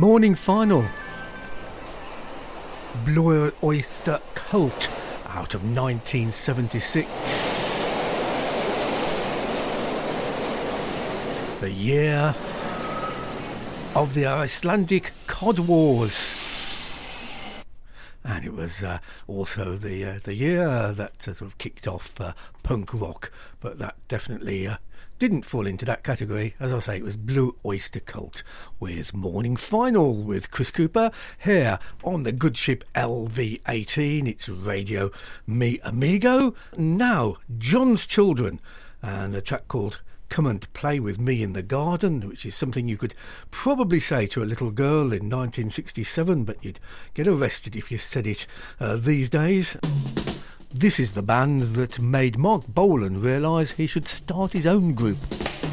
Morning Final. Blue Oyster Cult out of 1976. The year of the Icelandic Cod Wars. And it was also the year that sort of kicked off punk rock, but that definitely didn't fall into that category. As I say, it was Blue Oyster Cult with Morning Final with Chris Cooper here on the good ship LV18. It's Radio Me Amigo. Now, John's Children, and a track called Come and Play With Me in the Garden, which is something you could probably say to a little girl in 1967, but you'd get arrested if you said it these days. This is the band that made Mark Bolan realise he should start his own group.